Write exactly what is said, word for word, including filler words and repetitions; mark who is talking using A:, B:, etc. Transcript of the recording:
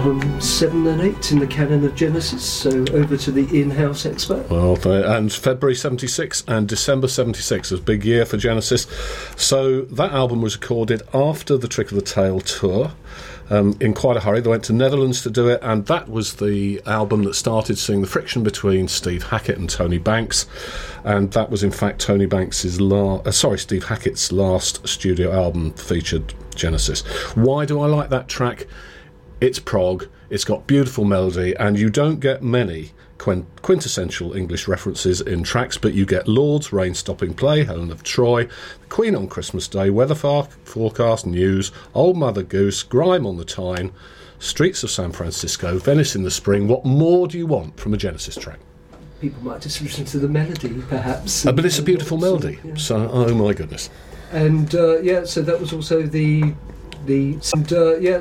A: album seven and eight in the canon of Genesis, so over to the in-house expert.
B: Well, and February seventy-six and December seventy-six was a big year for Genesis. So that album was recorded after the Trick of the Tail tour. Um, in quite a hurry. They went to Netherlands to do it, and that was the album that started seeing the friction between Steve Hackett and Tony Banks, and that was in fact Tony Banks's la- uh, sorry Steve Hackett's last studio album featured Genesis. Why do I like that track? It's prog, it's got beautiful melody, and you don't get many quint- quintessential English references in tracks, but you get Lords, Rain Stopping Play, Helen of Troy, The Queen on Christmas Day, Weather for- Forecast News, Old Mother Goose, Grime on the Tyne, Streets of San Francisco, Venice in the Spring. What more do you want from a Genesis track?
A: People might just listen to the melody, perhaps.
B: Uh, but it's a beautiful melody,
A: yeah.
B: so oh my goodness.
A: And uh, yeah, so that was also the the and uh, yeah.